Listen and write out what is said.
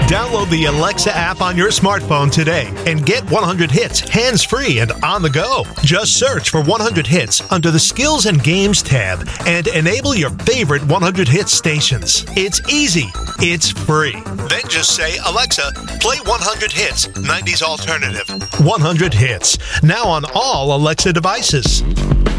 Download the Alexa app on your smartphone today and get 100 hits hands-free and on the go. Just search for 100 hits under the Skills and Games tab and enable your favorite 100 hits stations. It's easy. It's free. Then just say, Alexa, play 100 hits, 90s alternative. 100 hits. Now on all Alexa devices.